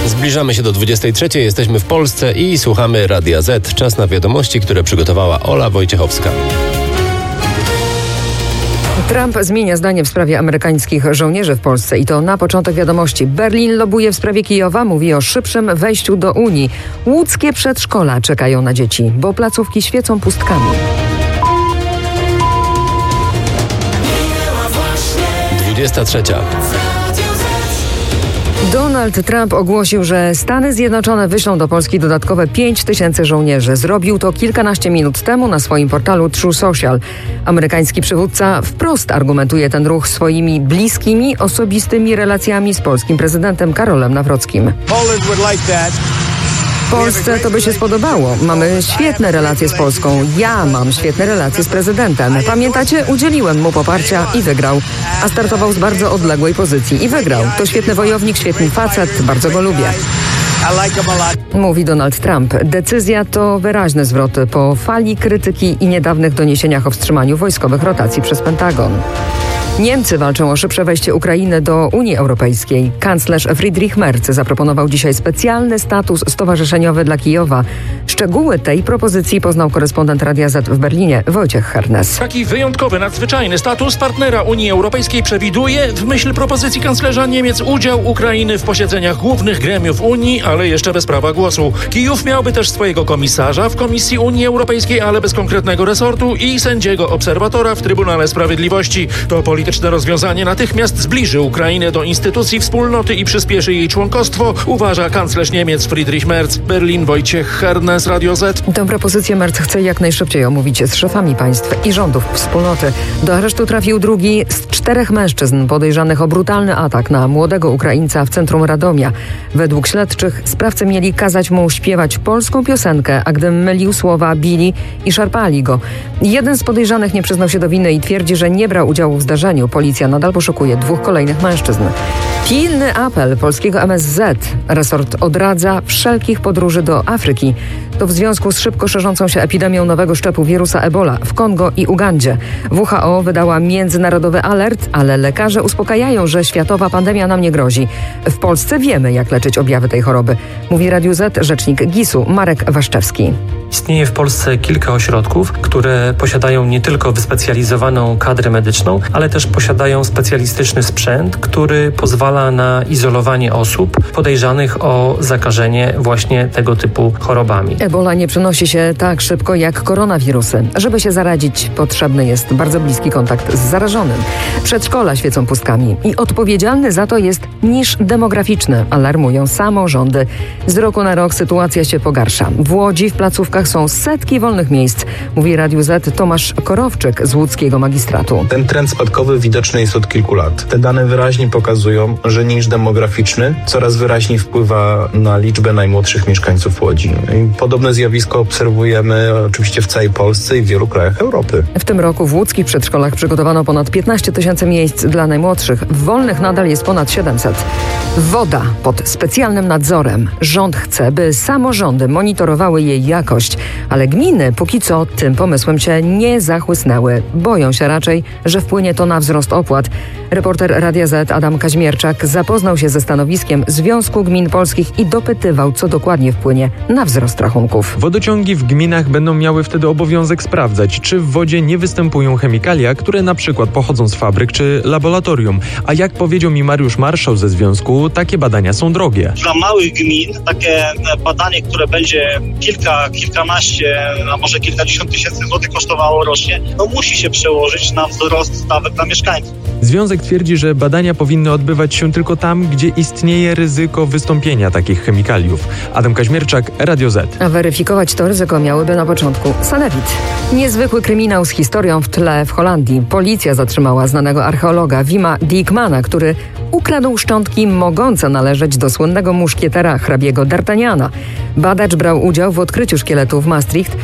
Zbliżamy się do 23. Jesteśmy w Polsce i słuchamy Radia Z. Czas na wiadomości, które przygotowała Ola Wojciechowska. Trump zmienia zdanie w sprawie amerykańskich żołnierzy w Polsce i to na początek wiadomości. Berlin lobuje w sprawie Kijowa, mówi o szybszym wejściu do Unii. Łódzkie przedszkola czekają na dzieci, bo placówki świecą pustkami. 23. Donald Trump ogłosił, że Stany Zjednoczone wyślą do Polski dodatkowe 5000 żołnierzy. Zrobił to kilkanaście minut temu na swoim portalu True Social. Amerykański przywódca wprost argumentuje ten ruch swoimi bliskimi, osobistymi relacjami z polskim prezydentem Karolem Nawrockim. Polsce to by się spodobało. Mamy świetne relacje z Polską. Ja mam świetne relacje z prezydentem. Pamiętacie? Udzieliłem mu poparcia i wygrał. A startował z bardzo odległej pozycji i wygrał. To świetny wojownik, świetny facet. Bardzo go lubię. Mówi Donald Trump. Decyzja to wyraźny zwrot po fali krytyki i niedawnych doniesieniach o wstrzymaniu wojskowych rotacji przez Pentagon. Niemcy walczą o szybsze wejście Ukrainy do Unii Europejskiej. Kanclerz Friedrich Merz zaproponował dzisiaj specjalny status stowarzyszeniowy dla Kijowa. Szczegóły tej propozycji poznał korespondent Radia Z w Berlinie Wojciech Hernes. Taki wyjątkowy, nadzwyczajny status partnera Unii Europejskiej przewiduje, w myśl propozycji kanclerza Niemiec, udział Ukrainy w posiedzeniach głównych gremiów Unii, ale jeszcze bez prawa głosu. Kijów miałby też swojego komisarza w Komisji Unii Europejskiej, ale bez konkretnego resortu i sędziego obserwatora w Trybunale Sprawiedliwości. To polityczne rozwiązanie natychmiast zbliży Ukrainę do instytucji wspólnoty i przyspieszy jej członkostwo, uważa kanclerz Niemiec Friedrich Merz. Berlin, Wojciech Hernes, Radio Z. Tę propozycję Merz chce jak najszybciej omówić z szefami państw i rządów wspólnoty. Do aresztu trafił drugi z 4 mężczyzn podejrzanych o brutalny atak na młodego Ukraińca w centrum Radomia. Według śledczych sprawcy mieli kazać mu śpiewać polską piosenkę, a gdy mylił słowa, bili i szarpali go. Jeden z podejrzanych nie przyznał się do winy i twierdzi, że nie brał udziału w zdarzeniu. Policja nadal poszukuje 2 kolejnych mężczyzn. Pilny apel polskiego MSZ. Resort odradza wszelkich podróży do Afryki. To w związku z szybko szerzącą się epidemią nowego szczepu wirusa Ebola w Kongo i Ugandzie. WHO wydała międzynarodowy alert, ale lekarze uspokajają, że światowa pandemia nam nie grozi. W Polsce wiemy, jak leczyć objawy tej choroby, mówi Radiu Z rzecznik GIS-u Marek Waszczewski. Istnieje w Polsce kilka ośrodków, które posiadają nie tylko wyspecjalizowaną kadrę medyczną, ale też posiadają specjalistyczny sprzęt, który pozwala na izolowanie osób podejrzanych o zakażenie właśnie tego typu chorobami. Ebola nie przenosi się tak szybko jak koronawirusy. Żeby się zarazić, potrzebny jest bardzo bliski kontakt z zarażonym. Przedszkola świecą pustkami i odpowiedzialny za to jest niż demograficzny, alarmują samorządy. Z roku na rok sytuacja się pogarsza. W Łodzi w placówkach są setki wolnych miejsc, mówi Radiu Z Tomasz Korowczyk z łódzkiego magistratu. Ten trend spadkowy widoczny jest od kilku lat. Te dane wyraźnie pokazują, że niż demograficzny coraz wyraźniej wpływa na liczbę najmłodszych mieszkańców Łodzi. I podobne zjawisko obserwujemy oczywiście w całej Polsce i w wielu krajach Europy. W tym roku w łódzkich przedszkolach przygotowano ponad 15 000 miejsc dla najmłodszych. W wolnych nadal jest ponad 700. Woda pod specjalnym nadzorem. Rząd chce, by samorządy monitorowały jej jakość, ale gminy póki co tym pomysłem się nie zachłysnęły. Boją się raczej, że wpłynie to na wzrost opłat. Reporter Radia Z Adam Kaźmierczak zapoznał się ze stanowiskiem Związku Gmin Polskich i dopytywał, co dokładnie wpłynie na wzrost rachunków. Wodociągi w gminach będą miały wtedy obowiązek sprawdzać, czy w wodzie nie występują chemikalia, które na przykład pochodzą z fabryk czy laboratorium. A jak powiedział mi Mariusz Marszał ze związku, takie badania są drogie. Dla małych gmin takie badanie, które będzie kilkanaście, a może kilkadziesiąt tysięcy złotych kosztowało rocznie, musi się przełożyć na wzrost stawek dla mieszkańców. Związek twierdzi, że badania powinny odbywać się tylko tam, gdzie istnieje ryzyko wystąpienia takich chemikaliów. Adam Kaźmierczak, Radio Z. A weryfikować to ryzyko miałyby na początku sanepid. Niezwykły kryminał z historią w tle w Holandii. Policja zatrzymała znanego archeologa Wima Dijkmana, który ukradł szczątki mogące należeć do słynnego muszkietera hrabiego D'Artagnana. Badacz brał udział w odkryciu szkieletu w Maastricht